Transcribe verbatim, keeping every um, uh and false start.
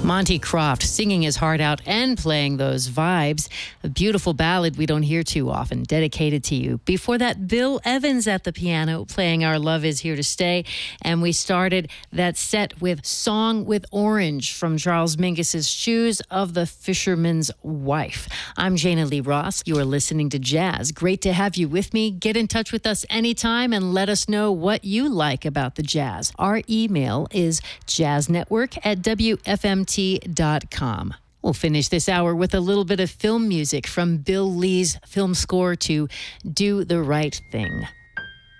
Monty Croft singing his heart out and playing those vibes. A beautiful ballad we don't hear too often, dedicated to you. Before that, Bill Evans at the piano playing Our Love Is Here to Stay. And we started that set with Song with Orange from Charles Mingus's Shoes of the Fisherman's Wife. I'm Jana Lee Ross. You are listening to Jazz. Great to have you with me. Get in touch with us anytime and let us know what you like about the jazz. Our email is jazznetwork at W F M T dot com. We'll finish this hour with a little bit of film music from Bill Lee's film score to Do the Right Thing.